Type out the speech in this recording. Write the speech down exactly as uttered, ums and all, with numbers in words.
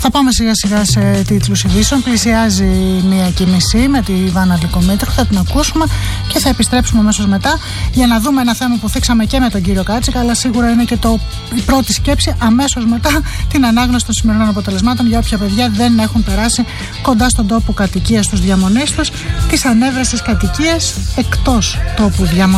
Θα πάμε σιγά σιγά σε τίτλους ειδήσεων. Πλησιάζει μία και μισή με τη Βάνα Λυκομήτρου. Θα την ακούσουμε και θα επιστρέψουμε αμέσως μετά για να δούμε ένα θέμα που θίξαμε και με τον κύριο Κάτσικα, αλλά σίγουρα είναι και το, η πρώτη σκέψη αμέσως μετά την ανάγνωση των σημερινών αποτελεσμάτων για όποια παιδιά δεν έχουν περάσει κοντά στον τόπο κατοικίας τους, διαμονής τους, τις ανέβρεσες κατοικίες εκτός τόπου διαμονής.